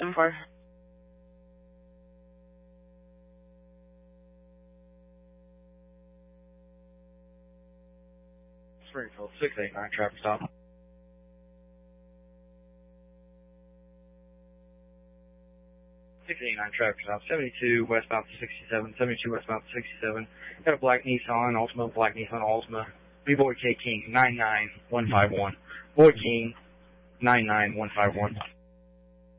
574. Springfield 689 traffic stop. 689 traffic stop. 72 westbound to 67. 72 westbound to 67. Got a black Nissan Altima. B-Boy K King 99151. Boy King 99151.